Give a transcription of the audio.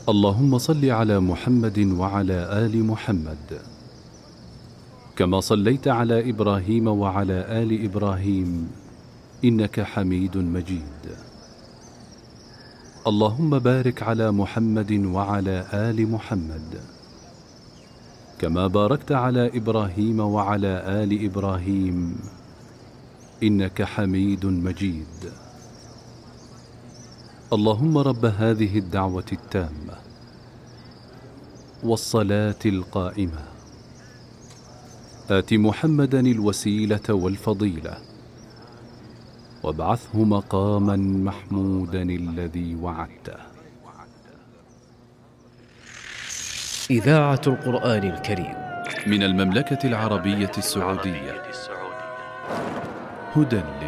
اللهم صل على محمد وعلى آل محمد كما صليت على إبراهيم وعلى آل إبراهيم إنك حميد مجيد. اللهم بارك على محمد وعلى آل محمد كما باركت على إبراهيم وعلى آل إبراهيم إنك حميد مجيد. اللهم رب هذه الدعوة التامة والصلاة القائمة آت محمدا الوسيلة والفضيلة وابعثه مقاما محمودا الذي وعدته. إذاعة القرآن الكريم من المملكة العربية السعودية. هدى